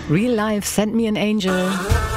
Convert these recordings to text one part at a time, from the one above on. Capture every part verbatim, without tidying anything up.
Real Life, Send Me an Angel.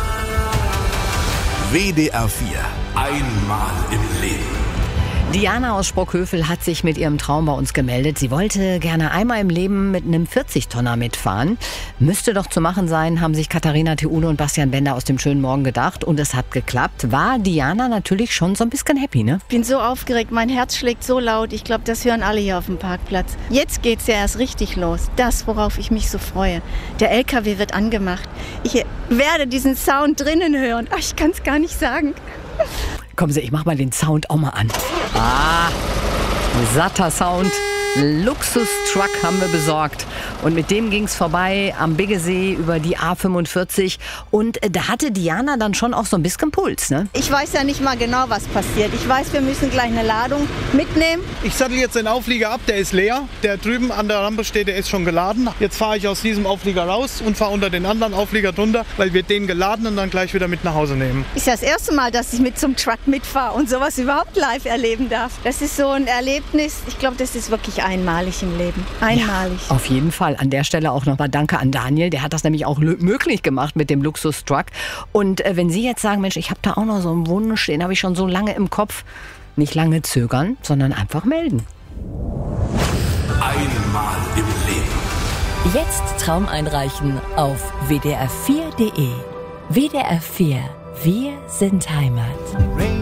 W D R vier. Einmal im Leben. Diana aus Sprockhövel hat sich mit ihrem Traum bei uns gemeldet. Sie wollte gerne einmal im Leben mit einem vierzig-Tonner mitfahren. Müsste doch zu machen sein, haben sich Katharina Theune und Bastian Bender aus dem schönen Morgen gedacht. Und es hat geklappt. War Diana natürlich schon so ein bisschen happy, ne? Ich bin so aufgeregt, mein Herz schlägt so laut. Ich glaube, das hören alle hier auf dem Parkplatz. Jetzt geht's ja erst richtig los. Das, worauf ich mich so freue. Der L K W wird angemacht. Ich werde diesen Sound drinnen hören. Ach, ich kann es gar nicht sagen. Kommen Sie, ich mach mal den Sound auch mal an. Ah, satter Sound. Luxus-Truck haben wir besorgt. Und mit dem ging's vorbei am Biggesee über die A fünfundvierzig. Und äh, da hatte Diana dann schon auch so ein bisschen Puls, ne? Ich weiß ja nicht mal genau, was passiert. Ich weiß, wir müssen gleich eine Ladung mitnehmen. Ich sattel jetzt den Auflieger ab, der ist leer. Der drüben an der Rampe steht, der ist schon geladen. Jetzt fahre ich aus diesem Auflieger raus und fahre unter den anderen Auflieger drunter, weil wir den geladen und dann gleich wieder mit nach Hause nehmen. Ist ja das erste Mal, dass ich mit zum Truck mitfahre und sowas überhaupt live erleben darf. Das ist so ein Erlebnis. Ich glaube, das ist wirklich einmalig im Leben. Einmalig. Ja, auf jeden Fall. An der Stelle auch nochmal Danke an Daniel. Der hat das nämlich auch lö- möglich gemacht mit dem Luxus-Truck. Und äh, wenn Sie jetzt sagen, Mensch, ich habe da auch noch so einen Wunsch, den habe ich schon so lange im Kopf, nicht lange zögern, sondern einfach melden. Einmal im Leben. Jetzt Traum einreichen auf w d r vier punkt d e. W D R vier. Wir sind Heimat.